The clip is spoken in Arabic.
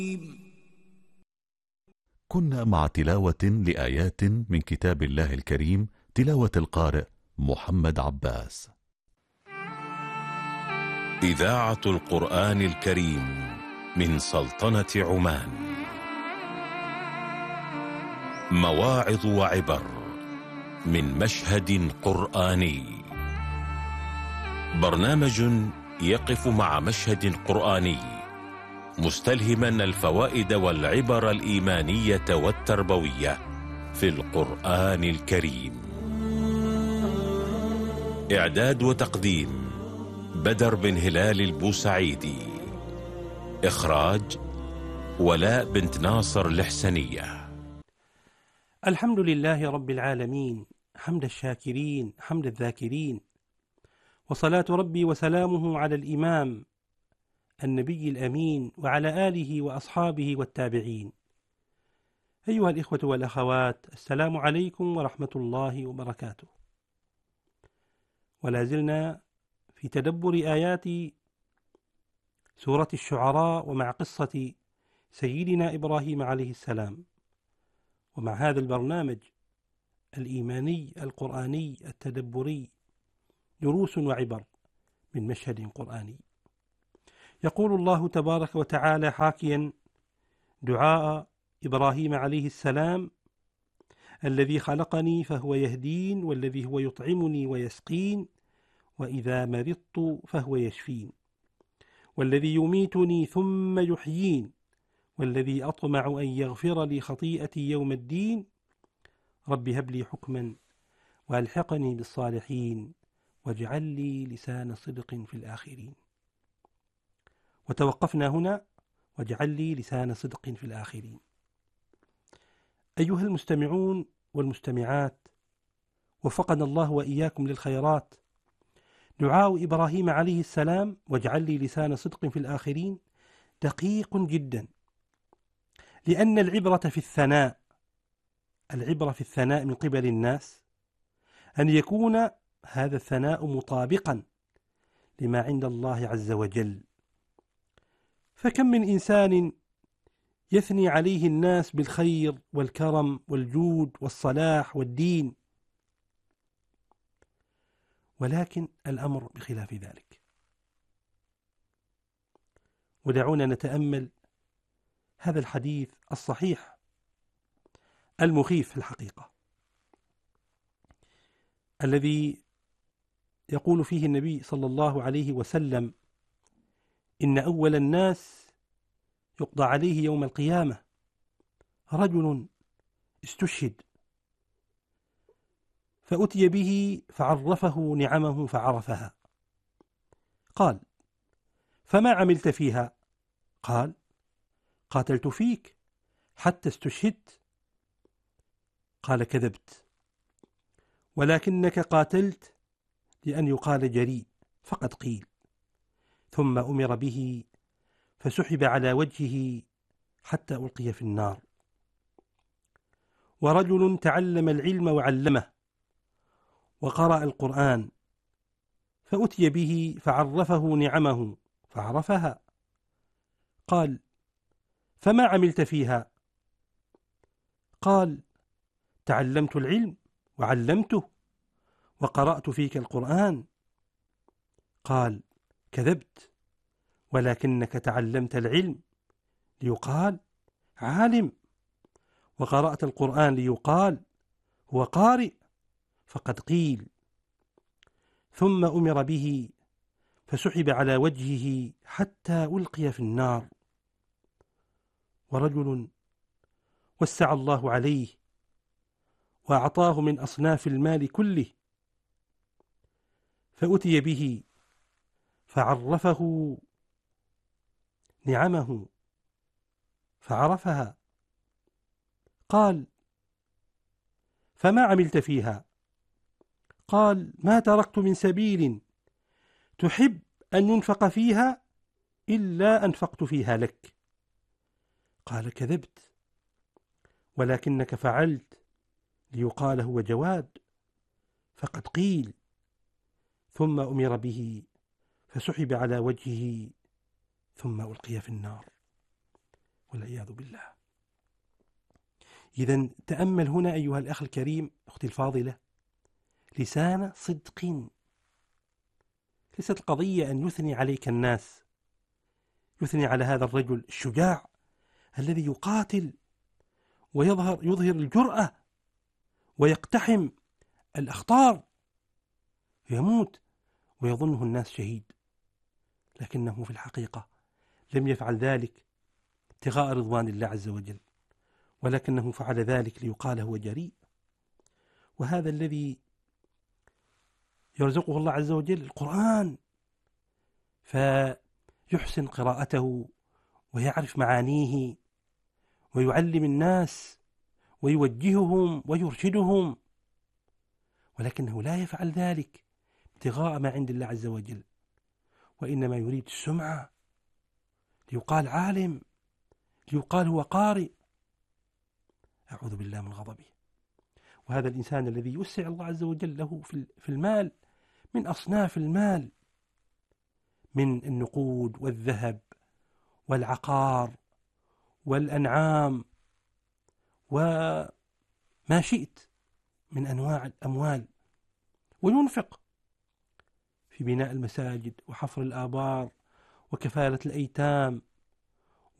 كنا مع تلاوة لآيات من كتاب الله الكريم، تلاوة القارئ محمد عباس. إذاعة القرآن الكريم من سلطنة عمان. مواعظ وعبر من مشهد قرآني. برنامج يقف مع مشهد قرآني مستلهما الفوائد والعبر الإيمانية والتربوية في القرآن الكريم. إعداد وتقديم بدر بن هلال البوسعيدي. إخراج ولاء بنت ناصر الحسنية. الحمد لله رب العالمين، حمد الشاكرين حمد الذاكرين، وصلاة ربي وسلامه على الإمام النبي الأمين وعلى آله وأصحابه والتابعين. أيها الإخوة والأخوات، السلام عليكم ورحمة الله وبركاته. ولا زلنا في تدبر آيات سورة الشعراء ومع قصة سيدنا إبراهيم عليه السلام، ومع هذا البرنامج الإيماني القرآني التدبري، دروس وعبر من مشهد قرآني. يقول الله تبارك وتعالى حاكيا دعاء إبراهيم عليه السلام: الذي خلقني فهو يهدين، والذي هو يطعمني ويسقين، وإذا مرضت فهو يشفين، والذي يميتني ثم يحيين، والذي أطمع أن يغفر لي خطيئتي يوم الدين، رب هب لي حكما وألحقني بالصالحين واجعل لي لسان صدق في الآخرين. وتوقفنا هنا: واجعل لي لسان صدق في الآخرين. أيها المستمعون والمستمعات، وفقنا الله وإياكم للخيرات. دعاء إبراهيم عليه السلام واجعل لي لسان صدق في الآخرين دقيق جدا، لأن العبرة في الثناء من قبل الناس أن يكون هذا الثناء مطابقا لما عند الله عز وجل. فكم من إنسان يثني عليه الناس بالخير والكرم والجود والصلاح والدين، ولكن الأمر بخلاف ذلك. ودعونا نتأمل هذا الحديث الصحيح المخيف في الحقيقة، الذي يقول فيه النبي صلى الله عليه وسلم: إن أول الناس يقضى عليه يوم القيامة رجل استشهد، فأتي به فعرفه نعمه فعرفها. قال: فما عملت فيها؟ قال: قاتلت فيك حتى استشهدت. قال: كذبت، ولكنك قاتلت لأن يقال جريء، فقد قيل. ثم أمر به فسحب على وجهه حتى ألقي في النار. ورجل تعلم العلم وعلمه وقرأ القرآن، فأتي به فعرفه نعمه فعرفها. قال: فما عملت فيها؟ قال: تعلمت العلم وعلمته وقرأت فيك القرآن. قال: كذبت، ولكنك تعلمت العلم ليقال عالم، وقرأت القرآن ليقال هو قارئ، فقد قيل. ثم أمر به فسحب على وجهه حتى ألقي في النار. ورجل وسع الله عليه وأعطاه من أصناف المال كله، فأتي به فعرفه نعمه فعرفها. قال: فما عملت فيها؟ قال: ما تركت من سبيل تحب أن ينفق فيها إلا أنفقت فيها لك. قال: كذبت، ولكنك فعلت ليقال هو جواد، فقد قيل. ثم أمر به فسحب على وجهه ثم ألقي في النار. والعياذ بالله. إذن تأمل هنا أيها الأخ الكريم، أختي الفاضلة، لسان صدق. ليست القضية أن يثني عليك الناس، يثني على هذا الرجل الشجاع الذي يقاتل ويظهر الجرأة ويقتحم الأخطار، يموت ويظنه الناس شهيد، لكنه في الحقيقة لم يفعل ذلك ابتغاء رضوان الله عز وجل، ولكنه فعل ذلك ليقال هو جريء. وهذا الذي يرزقه الله عز وجل القرآن، فيحسن قراءته ويعرف معانيه ويعلم الناس ويوجههم ويرشدهم، ولكنه لا يفعل ذلك ابتغاء ما عند الله عز وجل، وإنما يريد السمعة، ليقال عالم، ليقال هو قارئ. أعوذ بالله من غضبه. وهذا الإنسان الذي يوسع الله عز وجل له في المال، من أصناف المال، من النقود والذهب والعقار والأنعام وما شئت من أنواع الأموال، وينفق في بناء المساجد وحفر الآبار وكفالة الأيتام